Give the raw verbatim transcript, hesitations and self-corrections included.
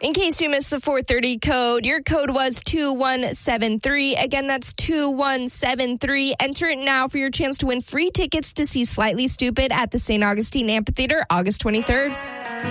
In case you missed the four thirty code, your code was two one seven three. Again, that's two one seven three. Enter it now for your chance to win free tickets to see Slightly Stoopid at the Saint Augustine Amphitheater August twenty-third.